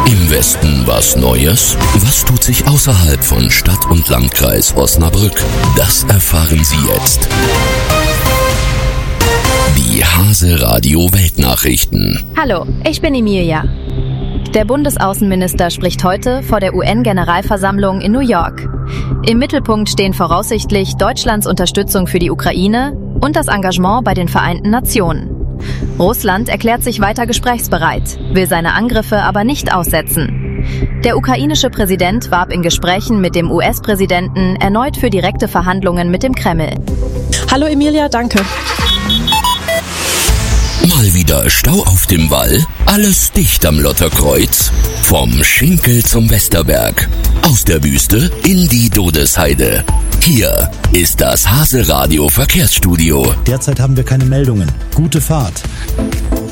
Im Westen was Neues? Was tut sich außerhalb von Stadt und Landkreis Osnabrück? Das erfahren Sie jetzt. Die Hase Radio Weltnachrichten. Hallo, ich bin Emilia. Der Bundesaußenminister spricht heute vor der UN-Generalversammlung in New York. Im Mittelpunkt stehen voraussichtlich Deutschlands Unterstützung für die Ukraine und das Engagement bei den Vereinten Nationen. Russland erklärt sich weiter gesprächsbereit, will seine Angriffe aber nicht aussetzen. Der ukrainische Präsident warb in Gesprächen mit dem US-Präsidenten erneut für direkte Verhandlungen mit dem Kreml. Hallo Emilia, danke. Mal wieder Stau auf dem Wall? Alles dicht am Lotterkreuz? Vom Schinkel zum Westerberg. Aus der Wüste in die Dodesheide. Hier ist das Hase Radio Verkehrsstudio. Derzeit haben wir keine Meldungen. Gute Fahrt.